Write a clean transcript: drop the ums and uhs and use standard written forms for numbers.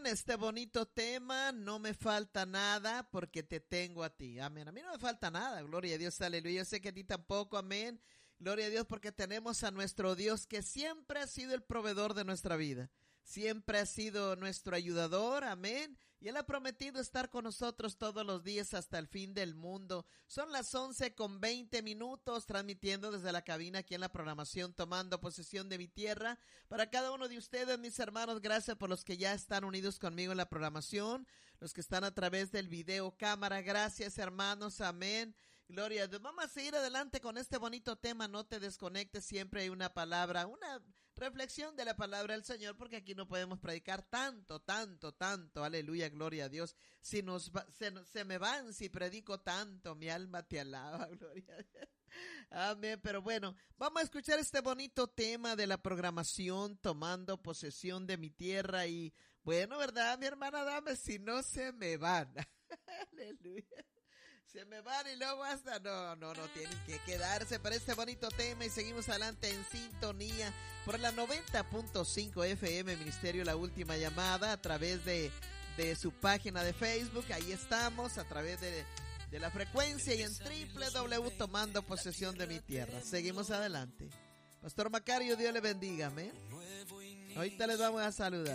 con este bonito tema, no me falta nada porque te tengo a ti. Amén. A mí no me falta nada, gloria a Dios, aleluya. Yo sé que a ti tampoco, amén. Gloria a Dios porque tenemos a nuestro Dios que siempre ha sido el proveedor de nuestra vida. Siempre ha sido nuestro ayudador, amén. Y Él ha prometido estar con nosotros todos los días hasta el fin del mundo. Son las 11:20, transmitiendo desde la cabina aquí en la programación, tomando posesión de mi tierra. Para cada uno de ustedes, mis hermanos, gracias por los que ya están unidos conmigo en la programación, los que están a través del video cámara, gracias hermanos, amén. Gloria a Dios. Vamos a seguir adelante con este bonito tema, no te desconectes, siempre hay una palabra, una reflexión de la palabra del Señor, porque aquí no podemos predicar tanto, aleluya, gloria a Dios. Si se me van si predico tanto, mi alma te alaba, gloria a Dios. Amén, pero bueno, vamos a escuchar este bonito tema de la programación, tomando posesión de mi tierra y bueno, ¿verdad, mi hermana? Dame si no se me van. Aleluya. Se me van y luego hasta no, tienen que quedarse para este bonito tema y seguimos adelante en sintonía por la 90.5 FM Ministerio La Última Llamada a través de su página de Facebook, ahí estamos a través de la frecuencia y en www tomando posesión de mi tierra. Seguimos adelante. Pastor Macario, Dios le bendiga, amén. Ahorita les vamos a saludar.